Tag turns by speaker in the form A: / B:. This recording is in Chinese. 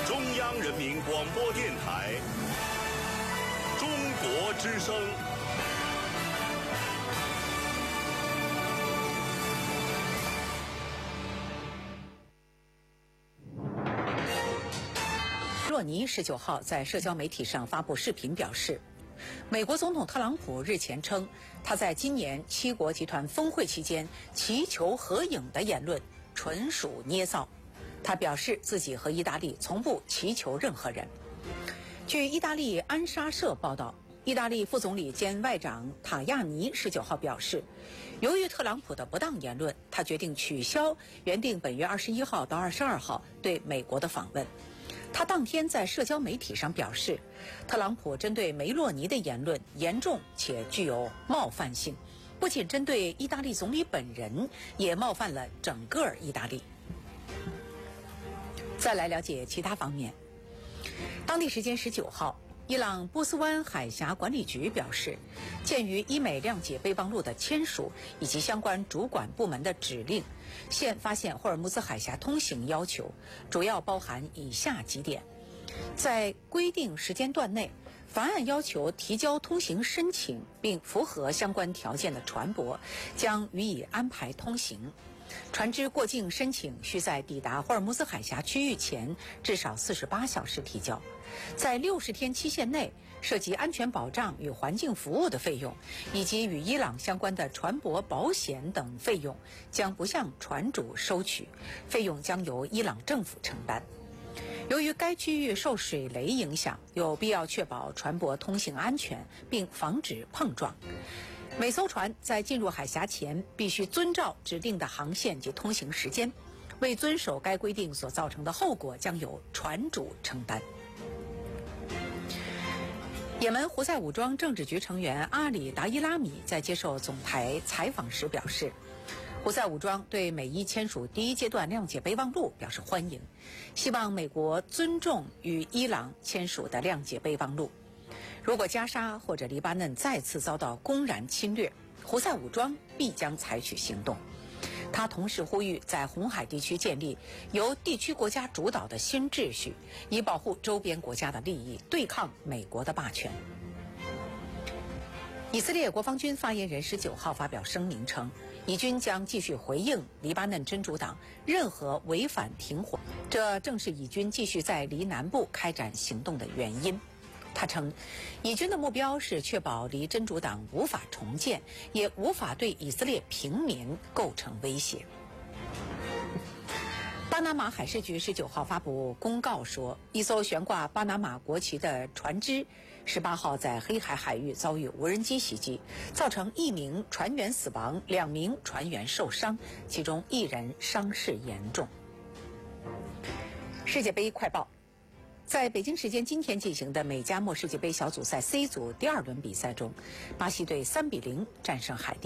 A: 中央人民广播电台中国之声。
B: 洛尼19号在社交媒体上发布视频表示，美国总统特朗普日前称，他在今年七国集团峰会期间祈求合影的言论纯属捏造。他表示自己和意大利从不祈求任何人。据意大利安莎社报道，意大利副总理兼外长塔亚尼19号表示，由于特朗普的不当言论，他决定取消原定本月21号到22号对美国的访问。他当天在社交媒体上表示，特朗普针对梅洛尼的言论严重且具有冒犯性，不仅针对意大利总理本人，也冒犯了整个意大利。再来了解其他方面。当地时间19号，伊朗波斯湾海峡管理局表示，鉴于伊美谅解备忘录的签署以及相关主管部门的指令，现发现霍尔木兹海峡通行要求主要包含以下几点：在规定时间段内，凡按要求提交通行申请并符合相关条件的船舶将予以安排通行。船只过境申请需在抵达霍尔木兹海峡区域前至少48小时提交。在60天期限内，涉及安全保障与环境服务的费用，以及与伊朗相关的船舶保险等费用，将不向船主收取，费用将由伊朗政府承担。由于该区域受水雷影响，有必要确保船舶通行安全，并防止碰撞。每艘船在进入海峡前必须遵照指定的航线及通行时间，未遵守该规定所造成的后果将由船主承担。也门胡塞武装政治局成员阿里达伊拉米在接受总台采访时表示，胡塞武装对美伊签署第一阶段谅解备忘录表示欢迎，希望美国尊重与伊朗签署的谅解备忘录。如果加沙或者黎巴嫩再次遭到公然侵略，胡塞武装必将采取行动。他同时呼吁在红海地区建立由地区国家主导的新秩序，以保护周边国家的利益，对抗美国的霸权。以色列国防军发言人19号发表声明称，以军将继续回应黎巴嫩真主党任何违反停火，这正是以军继续在黎南部开展行动的原因。他称，以军的目标是确保黎真主党无法重建，也无法对以色列平民构成威胁。巴拿马海事局19号发布公告说，一艘悬挂巴拿马国旗的船只18号在黑海海域遭遇无人机袭击，造成1名船员死亡，2名船员受伤，其中1人伤势严重。世界杯快报。在北京时间今天进行的美加墨世界杯小组赛 C 组第2轮比赛中，巴西队3-0战胜海地。